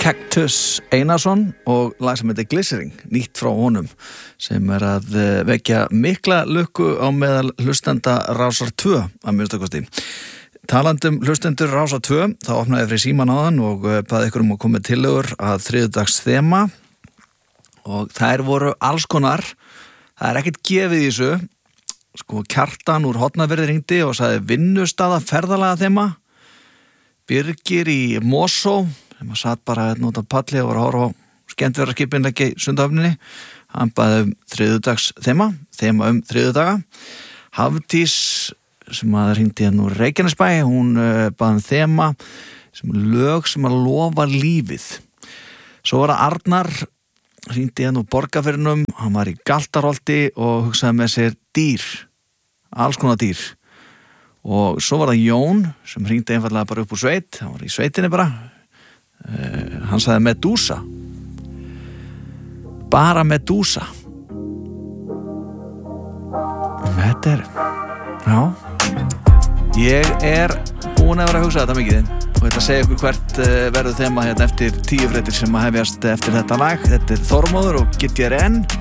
Cactus Einarsson og lag sem heitir Glycerin, nýtt frá honum sem að vekja mikla lukku á meðal hlustenda Rásar 2 að minnstakosti. Talandum hlustendur Rásar 2, þá opnaði fyrir síman áðan og baði ykkur að koma tillögur að þriðjudags þema og þær voru alls konar. Það er ekkert gefið í þessu. Sko Kjartan úr Hornafirði hringdi og sagði vinnustaða ferðalaga þema. Birgir í Mosó sem satt bara út á palli og var að horfa á skemmtiferðaskipin í Sundahöfninni. Hann baði þriðjudags þema þriðjudaga. Hafdís sem að hringdi hérna úr Reykjanesbæ, hún baði þema sem lög sem að lofa lífið. Svo var það Arnar, hringdi hérna úr Borgarfirðinum, hann var í Galtarholti og hugsaði með sér dýr, alls konar dýr. Og svo var það Jón sem hringdi einfallega bara upp úr sveit, hann var í sveitinni bara. Hann sagði Medúsa, bara Medúsa. Þetta já, ég búin að vera að hugsa þetta mikið og þetta segja ykkur hvert verður þema hérna eftir 10 fréttir sem að hefjast eftir þetta lag. Þetta Þormóður og GTRN